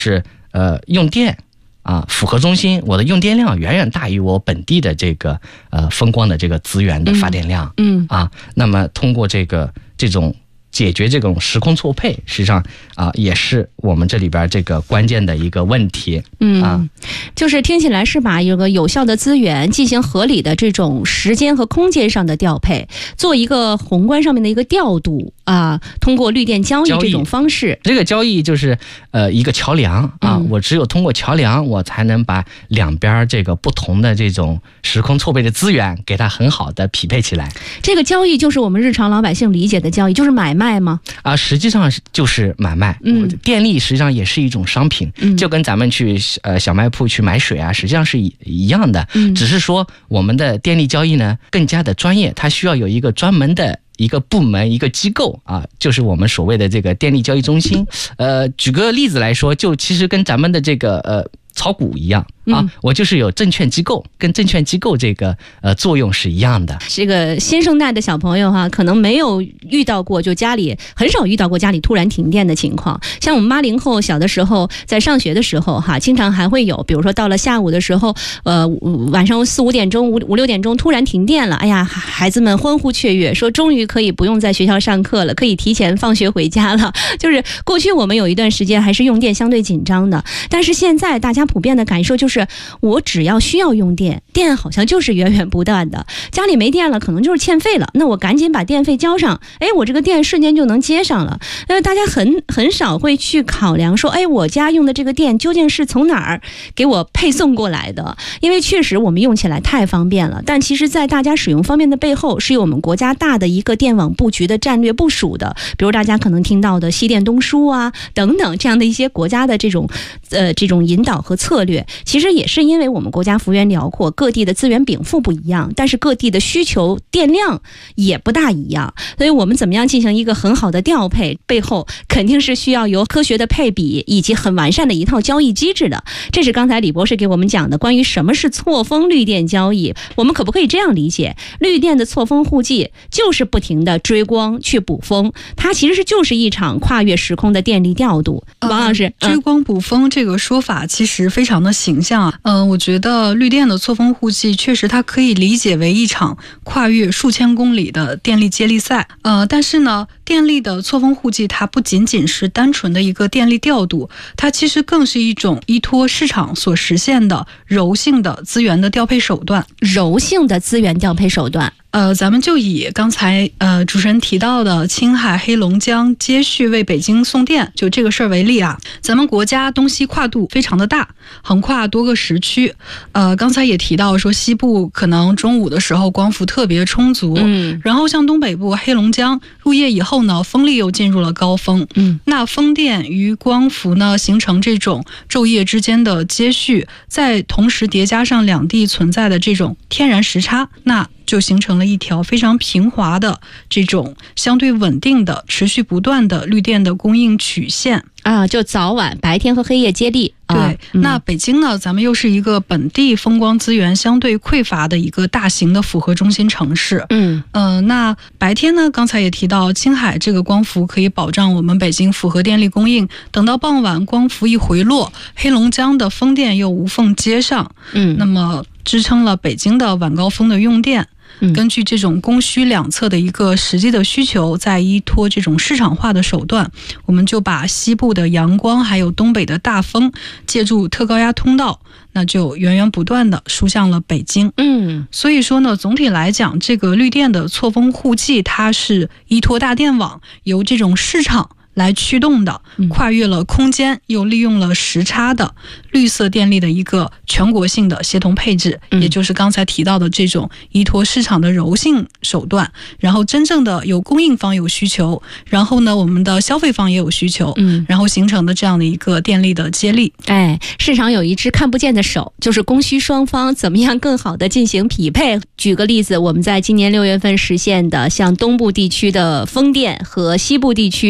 是用电符合中心，我的用电量远远大于我本地的这个风光的这个资源的发电量。那么通过这种解决这种时空错配，实际上也是我们这里边这个关键的一个问题。 就是听起来是把有个有效的资源进行合理的这种时间和空间上的调配，做一个宏观上面的一个调度通过绿电交易这种方式。 这个交易就是一个桥梁我只有通过桥梁，我才能把两边这个不同的这种时空错配的资源给它很好的匹配起来。这个交易就是我们日常老百姓理解的交易，就是买卖吗？ 实际上就是买卖。电力实际上也是一种商品，就跟咱们去小卖铺去买水实际上是一样的。只是说我们的电力交易呢更加的专业，它需要有一个专门的一个部门一个机构就是我们所谓的这个电力交易中心。举个例子来说，就其实跟咱们的这个炒股一样我就是有证券机构，跟证券机构这个作用是一样的。 这个新生代的小朋友可能没有遇到过，就家里很少遇到过家里突然停电的情况。像我们80后小的时候在上学的时候经常还会有，比如说到了下午的时候晚上4、5点钟5、6点钟突然停电了，哎呀，孩子们欢呼雀跃，说终于可以不用在学校上课了，可以提前放学回家了。就是过去我们有一段时间还是用电相对紧张的，但是现在大家普遍的感受就是我只要需要用电，电好像就是源源不断的。家里没电了，可能就是欠费了，那我赶紧把电费交上，我这个电瞬间就能接上了。大家很少会去考量说，我家用的这个电究竟是从哪儿给我配送过来的？因为确实我们用起来太方便了，但其实在大家使用方便的背后，是有我们国家大的一个电网布局的战略部署的。比如大家可能听到的西电东输等等这样的一些国家的这种引导和策略，其实也是因为我们国家幅员辽阔，各地的资源禀赋不一样，但是各地的需求电量也不大一样，所以我们怎么样进行一个很好的调配，背后肯定是需要有科学的配比以及很完善的一套交易机制的。这是刚才李博士给我们讲的关于什么是错峰绿电交易。我们可不可以这样理解，绿电的错峰互济就是不停的追光去补风，它其实就是一场跨越时空的电力调度。王老师， 追光补风这个说法其实非常的形象我觉得绿电的错峰互济确实它可以理解为一场跨越数千公里的电力接力赛。但是呢，电力的错峰互济它不仅仅是单纯的一个电力调度，它其实更是一种依托市场所实现的柔性的资源的调配手段。 柔性的资源调配手段， 咱们就以刚才主持人提到的青海、黑龙江接续为北京送电就这个事儿为例咱们国家东西跨度非常的大，横跨多个时区。刚才也提到说西部可能中午的时候光伏特别充足，然后像东北部黑龙江入夜以后呢，风力又进入了高峰。那风电与光伏呢形成这种昼夜之间的接续，在同时叠加上两地存在的这种天然时差，那就形成了一条非常平滑的这种相对稳定的持续不断的绿电的供应曲线就早晚白天和黑夜接力。 对，那北京呢，咱们又是一个本地风光资源相对匮乏的一个大型的复合中心城市。那白天呢，刚才也提到青海这个光伏可以保障我们北京复合电力供应，等到傍晚光伏一回落，黑龙江的风电又无缝接上，那么支撑了北京的晚高峰的用电。根据这种供需两侧的一个实际的需求，再依托这种市场化的手段，我们就把西部的阳光还有东北的大风借助特高压通道，那就源源不断的输向了北京。所以说呢，总体来讲，这个绿电的错峰互济，它是依托大电网，由这种市场来驱动的，跨越了空间又利用了时差的绿色电力的一个全国性的协同配置，也就是刚才提到的这种依托市场的柔性手段，然后真正的有供应方有需求，然后呢我们的消费方也有需求，然后形成的这样的一个电力的接力。 市场有一只看不见的手，就是供需双方怎么样更好的进行匹配。举个例子，我们在今年6月份实现的像东部地区的风电和西部地区的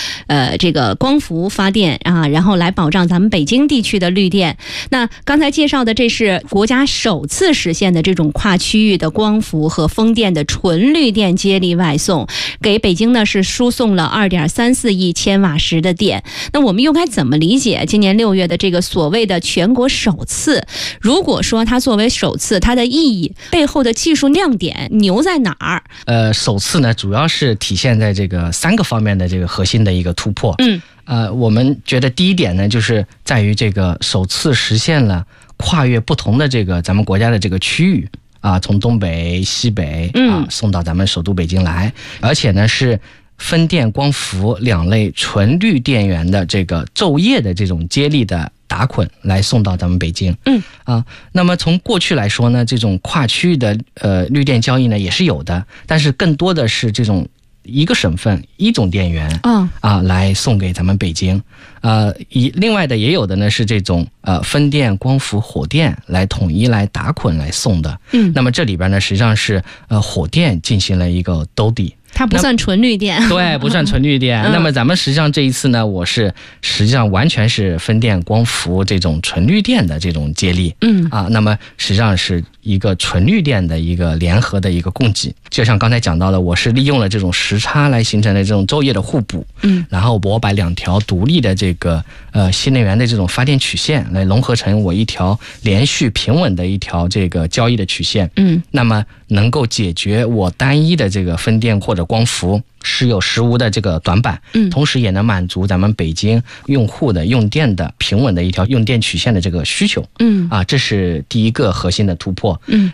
这个光伏发电啊，然后来保障咱们北京地区的绿电。那刚才介绍的这是国家首次实现的这种跨区域的光伏和风电的纯绿电接力外送，给北京呢是输送了2.34亿千瓦时的电。那我们又该怎么理解今年6月的这个所谓的全国首次？如果说它作为首次，它的意义背后的技术亮点牛在哪儿？ 首次呢，主要是体现在这个3个方面的这个核心的一个突破。我们觉得第一点呢，就是在于这个首次实现了跨越不同的这个咱们国家的这个区域啊，从东北、西北啊送到咱们首都北京来，而且呢是风电、光伏2类纯绿电源的这个昼夜的这种接力的打捆来送到咱们北京。那么从过去来说呢，这种跨区域的绿电交易呢也是有的，但是更多的是这种一个省份一种电源来送给咱们北京。另外的也有的呢是这种风电、光伏、火电来统一来打捆来送的。那么这里边呢实际上是火电进行了一个兜底。 它不算纯绿电， 对，不算纯绿电。那么咱们实际上这一次呢，我是实际上完全是风电、光伏这种纯绿电的这种接力。那么实际上是一个纯绿电的一个联合的一个供给。就像刚才讲到的，我是利用了这种时差来形成的这种昼夜的互补。然后我把2条独立的这个新能源的这种发电曲线来融合成我一条连续平稳的一条这个交易的曲线。那么能够解决我单一的这个风电或者光伏时有时无的这个短板，同时也能满足咱们北京用户的用电的平稳的一条用电曲线的这个需求。这是第一个核心的突破。